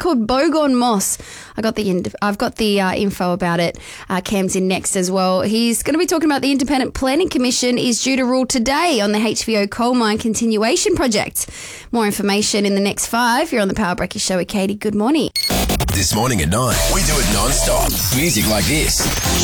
called Bogorn Moss. I've got the info about it. Cam's in next as well. He's going to be talking about the Independent Planning Commission is due to rule today on the HVO coal mine continuation project. More information in the next 5. You're on the Power Breakfast Show with Katie. Good morning. This morning at 9, we do it non-stop. Music like this.